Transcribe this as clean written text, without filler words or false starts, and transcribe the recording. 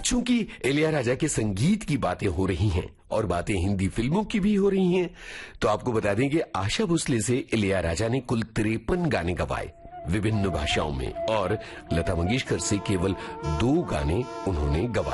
चूंकि इलैयाराजा के संगीत की बातें हो रही हैं और बातें हिंदी फिल्मों की भी हो रही हैं, तो आपको बता दें कि आशा भोसले से इलैयाराजा ने कुल 53 गाने गवाए विभिन्न भाषाओं में, और लता मंगेशकर से केवल 2 गाने उन्होंने गवाए।